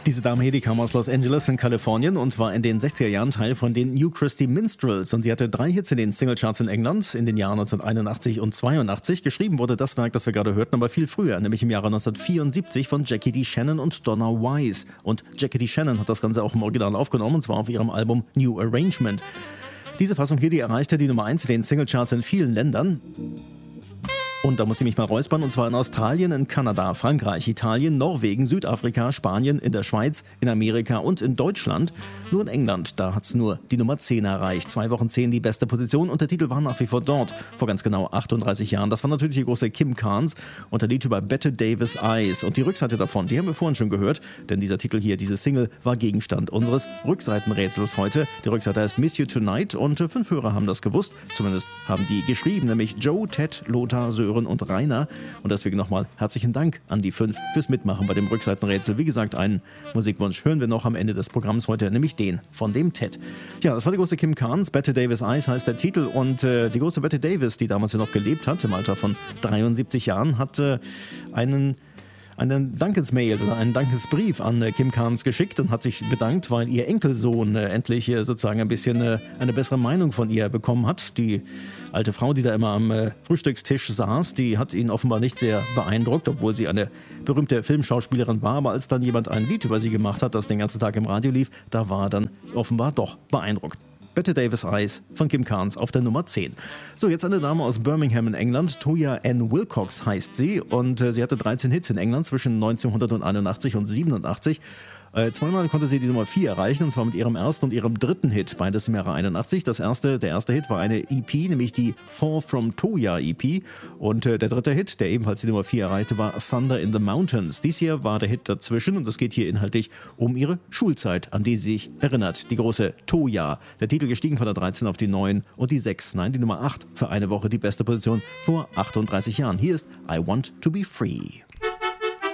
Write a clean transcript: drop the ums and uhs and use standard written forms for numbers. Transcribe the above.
Diese Dame hier, die kam aus Los Angeles in Kalifornien und war in den 60er Jahren Teil von den New Christy Minstrels. Und sie hatte 3 Hits in den Singlecharts in England in den Jahren 1981 und 82. Geschrieben wurde das Werk, das wir gerade hörten, aber viel früher, nämlich im Jahre 1974 von Jackie D. Shannon und Donna Wise. Und Jackie D. Shannon hat das Ganze auch im Original aufgenommen, und zwar auf ihrem Album New Arrangement. Diese Fassung hier, die erreichte die Nummer 1 in den Singlecharts in vielen Ländern. Und da musste ich mich mal räuspern, und zwar in Australien, in Kanada, Frankreich, Italien, Norwegen, Südafrika, Spanien, in der Schweiz, in Amerika und in Deutschland. Nur in England, da hat es nur die Nummer 10 erreicht. 2 Wochen 10 die beste Position, und der Titel war nach wie vor dort, vor ganz genau 38 Jahren. Das war natürlich die große Kim Carnes und der Lied über Bette Davis Eyes. Und die Rückseite davon, die haben wir vorhin schon gehört, denn dieser Titel hier, diese Single, war Gegenstand unseres Rückseitenrätsels heute. Die Rückseite heißt Miss You Tonight, und 5 Hörer haben das gewusst, zumindest haben die geschrieben, nämlich Joe, Ted, Lothar, Sören und Rainer. Und deswegen nochmal herzlichen Dank an die 5 fürs Mitmachen bei dem Rückseitenrätsel. Wie gesagt, einen Musikwunsch hören wir noch am Ende des Programms heute, nämlich den von dem Ted. Ja, das war die große Kim Carnes. Bette Davis Eyes heißt der Titel, und die große Bette Davis, die damals ja noch gelebt hat, im Alter von 73 Jahren, hat einen Dankesmail oder einen Dankesbrief an Kim Carnes geschickt und hat sich bedankt, weil ihr Enkelsohn endlich sozusagen ein bisschen eine bessere Meinung von ihr bekommen hat. Die alte Frau, die da immer am Frühstückstisch saß, die hat ihn offenbar nicht sehr beeindruckt, obwohl sie eine berühmte Filmschauspielerin war. Aber als dann jemand ein Lied über sie gemacht hat, das den ganzen Tag im Radio lief, da war er dann offenbar doch beeindruckt. Bette Davis Eyes von Kim Carnes auf der Nummer 10. So, jetzt eine Dame aus Birmingham in England. Toya Ann Wilcox heißt sie, und sie hatte 13 Hits in England zwischen 1981 und 87. Zweimal konnte sie die Nummer 4 erreichen, und zwar mit ihrem ersten und ihrem dritten Hit, beides im Jahre 81. Der erste Hit war eine EP, nämlich die Fall from Toya EP, und der dritte Hit, der ebenfalls die Nummer 4 erreichte, war Thunder in the Mountains. Dies hier war der Hit dazwischen, und es geht hier inhaltlich um ihre Schulzeit, an die sie sich erinnert. Die große Toya. Der Titel gestiegen von der 13 auf die 9 und die 6, nein, die Nummer 8 für eine Woche, die beste Position vor 38 Jahren. Hier ist I Want to Be Free.